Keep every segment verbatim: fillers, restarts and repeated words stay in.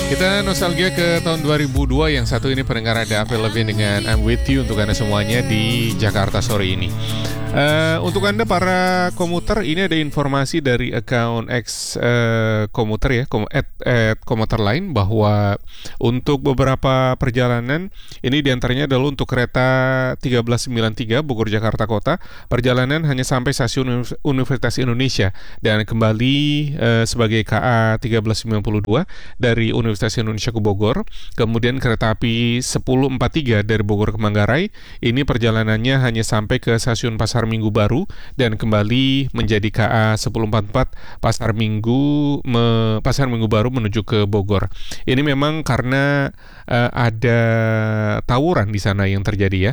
Kita nostalgia ke tahun dua ribu dua. Yang satu ini pendengar ada Avril Lavigne dengan I'm With You untuk Anda semuanya di Jakarta sore ini. Uh, untuk Anda para komuter, ini ada informasi dari akun X uh, komuter ya, kom- at, at komuter lain, bahwa untuk beberapa perjalanan, ini diantaranya adalah untuk kereta tiga belas sembilan puluh tiga Bogor Jakarta Kota, perjalanan hanya sampai stasiun Universitas Indonesia dan kembali uh, sebagai K A tiga belas sembilan puluh dua dari Universitas Indonesia ke Bogor. Kemudian kereta api sepuluh empat puluh tiga dari Bogor ke Manggarai, ini perjalanannya hanya sampai ke stasiun Pasar Minggu Baru dan kembali menjadi K A sepuluh empat puluh empat Pasar Minggu me, Pasar Minggu Baru menuju ke Bogor. Ini memang karena uh, ada tawuran di sana yang terjadi ya.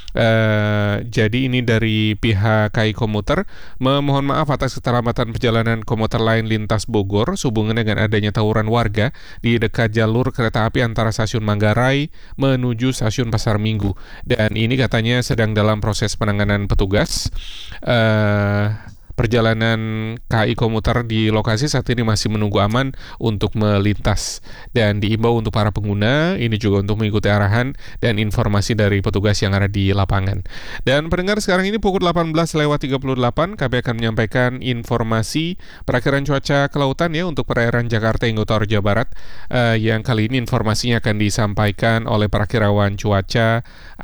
Uh, jadi ini dari pihak K A I Komuter memohon maaf atas keterlambatan perjalanan komuter lain lintas Bogor sehubungan dengan adanya tawuran warga di dekat jalur kereta api antara stasiun Manggarai menuju stasiun Pasar Minggu, dan ini katanya sedang dalam proses penanganan petugas. Uh, Perjalanan K A I Komuter di lokasi saat ini masih menunggu aman untuk melintas, dan diimbau untuk para pengguna ini juga untuk mengikuti arahan dan informasi dari petugas yang ada di lapangan. Dan pendengar, sekarang ini pukul delapan belas lewat tiga puluh delapan, kami akan menyampaikan informasi perakhiran cuaca kelautan ya untuk perairan Jakarta hingga utara Jawa Barat. Uh, yang kali ini informasinya akan disampaikan oleh perakirawan cuaca,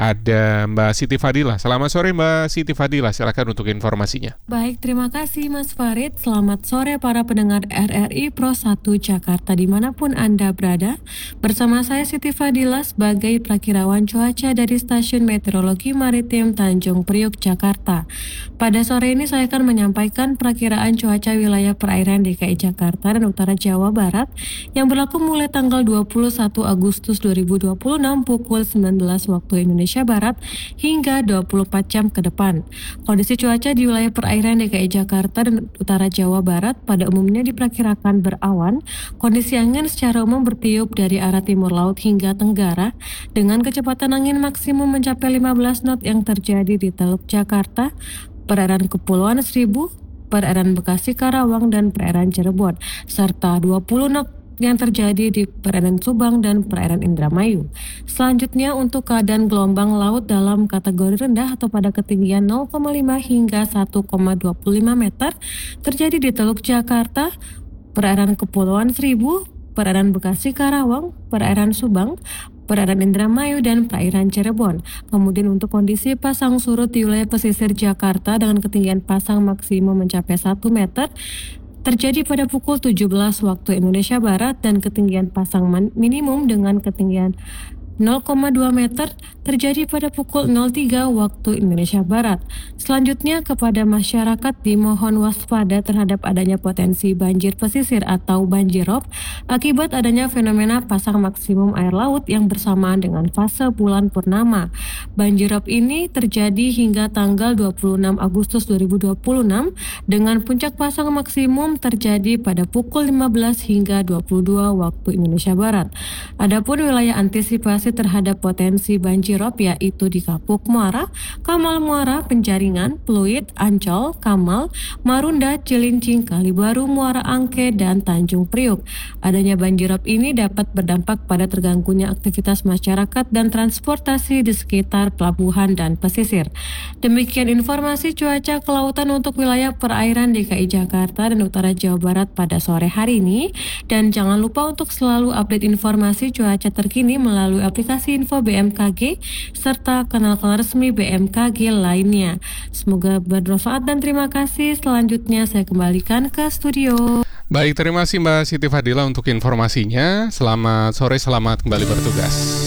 ada Mbak Siti Fadila. Selamat sore Mbak Siti Fadila, silakan untuk informasinya. Baik, terima Terima kasih Mas Farid. Selamat sore para pendengar R R I Pro satu Jakarta dimanapun Anda berada. Bersama saya Siti Fadila sebagai prakirawan cuaca dari Stasiun Meteorologi Maritim Tanjung Priok, Jakarta. Pada sore ini saya akan menyampaikan perakiraan cuaca wilayah perairan D K I Jakarta dan utara Jawa Barat yang berlaku mulai tanggal dua puluh satu Agustus dua ribu dua puluh enam pukul sembilan belas waktu Indonesia Barat hingga dua puluh empat jam ke depan. Kondisi cuaca di wilayah perairan D K I Jakarta dan utara Jawa Barat pada umumnya diperkirakan berawan. Kondisi angin secara umum bertiup dari arah timur laut hingga tenggara dengan kecepatan angin maksimum mencapai lima belas knot yang terjadi di Teluk Jakarta, perairan Kepulauan Seribu, perairan Bekasi Karawang, dan perairan Cirebon, serta dua puluh knot yang terjadi di perairan Subang dan perairan Indramayu. Selanjutnya untuk keadaan gelombang laut dalam kategori rendah atau pada ketinggian nol koma lima hingga satu koma dua lima meter terjadi di Teluk Jakarta, perairan Kepulauan Seribu, perairan Bekasi Karawang, perairan Subang, perairan Indramayu, dan perairan Cirebon. Kemudian untuk kondisi pasang surut di wilayah pesisir Jakarta dengan ketinggian pasang maksimum mencapai satu meter terjadi pada pukul tujuh belas waktu Indonesia Barat, dan ketinggian pasang minimum dengan ketinggian nol koma dua meter terjadi pada pukul nol tiga waktu Indonesia Barat. Selanjutnya kepada masyarakat dimohon waspada terhadap adanya potensi banjir pesisir atau banjirop akibat adanya fenomena pasang maksimum air laut yang bersamaan dengan fase bulan purnama. Banjirop ini terjadi hingga tanggal dua puluh enam Agustus dua ribu dua puluh enam dengan puncak pasang maksimum terjadi pada pukul lima belas hingga dua puluh dua waktu Indonesia Barat. Adapun wilayah antisipasi terhadap potensi banjirop yaitu di Kapuk Muara, Kamal Muara, Penjaringan, Pluit, Ancol, Kamal, Marunda, Cilincing, Kalibaru, Muara Angke, dan Tanjung Priok. Adanya banjirop ini dapat berdampak pada terganggunya aktivitas masyarakat dan transportasi di sekitar pelabuhan dan pesisir. Demikian informasi cuaca kelautan untuk wilayah perairan D K I Jakarta dan utara Jawa Barat pada sore hari ini. Dan jangan lupa untuk selalu update informasi cuaca terkini melalui aplikasi Info B M K G serta kanal-kanal resmi B M K G lainnya. Semoga bermanfaat dan terima kasih. Selanjutnya saya kembalikan ke studio. Baik, terima kasih Mbak Siti Fadila untuk informasinya. Selamat sore, selamat kembali bertugas.